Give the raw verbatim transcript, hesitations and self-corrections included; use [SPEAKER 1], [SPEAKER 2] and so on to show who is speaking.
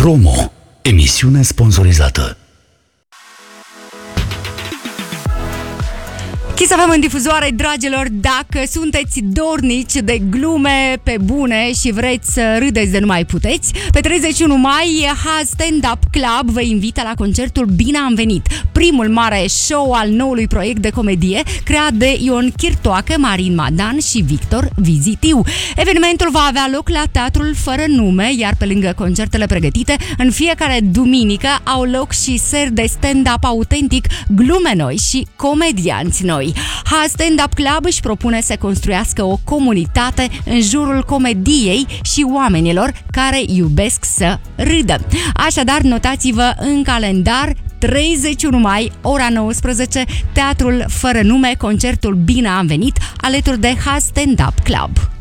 [SPEAKER 1] Promo. Emisiune sponsorizată.
[SPEAKER 2] Să avem în difuzoare, dragilor, dacă sunteți dornici de glume pe bune și vreți să râdeți de nu mai puteți, pe treizeci și unu mai, Haz Stand-Up Club vă invită la concertul Bine am venit, primul mare show al noului proiect de comedie creat de Ion Chirtoacă, Marin Madan și Victor Vizitiu. Evenimentul va avea loc la Teatrul Fără Nume, iar pe lângă concertele pregătite, în fiecare duminică au loc și seri de stand-up autentic, glume noi și comedianți noi. Haz Stand-Up Club își propune să construiască o comunitate în jurul comediei și oamenilor care iubesc să râdă. Așadar, notați-vă în calendar treizeci și unu mai, ora nouăsprezece, Teatrul Fără Nume, concertul Bine am venit, alături de Haz Stand-Up Club.